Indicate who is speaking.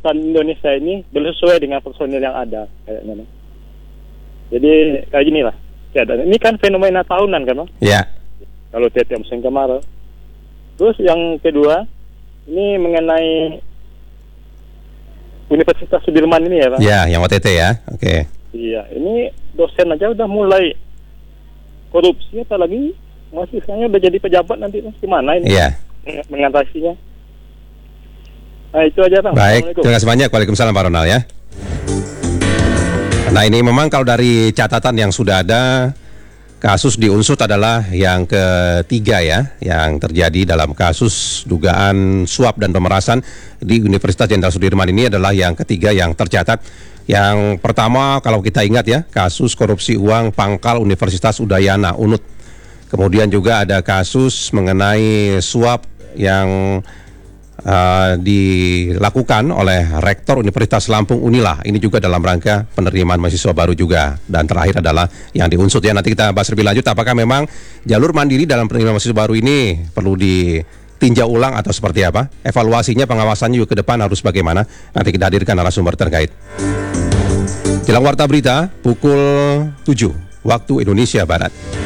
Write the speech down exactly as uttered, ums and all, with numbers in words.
Speaker 1: Kesehatan Indonesia ini belum sesuai dengan personil yang ada kayaknya. Jadi kayak gini lah. Ini kan fenomena tahunan kan, Bang?
Speaker 2: Ya.
Speaker 1: Kalau tiap musim kemarau. Terus yang kedua, ini mengenai Universitas Sudirman ini ya, Bang?
Speaker 2: Ya, yang O T T ya. Oke. Okay.
Speaker 1: Iya, ini dosen aja udah mulai korupsi, apalagi mahasiswanya udah jadi pejabat nanti, gimana ini?
Speaker 2: Iya.
Speaker 1: Mengatasinya. Nah, itu aja, Bang.
Speaker 2: Baik, terima kasih banyak. Waalaikumsalam Pak Ronald ya. Nah, ini memang kalau dari catatan yang sudah ada, kasus di Unsut adalah yang ketiga ya, yang terjadi dalam kasus dugaan suap dan pemerasan di Universitas Jenderal Sudirman ini adalah yang ketiga yang tercatat. Yang pertama kalau kita ingat ya, kasus korupsi uang pangkal Universitas Udayana U N U T. Kemudian juga ada kasus mengenai suap yang Uh, dilakukan oleh Rektor Universitas Lampung Unila. Ini juga dalam rangka penerimaan mahasiswa baru juga. Dan terakhir adalah yang di Unsut ya. Nanti kita bahas lebih lanjut apakah memang jalur mandiri dalam penerimaan mahasiswa baru ini perlu ditinjau ulang atau seperti apa. Evaluasinya, pengawasannya juga ke depan harus bagaimana. Nanti kita hadirkan narasumber terkait. Jelang Warta Berita pukul tujuh waktu Indonesia Barat.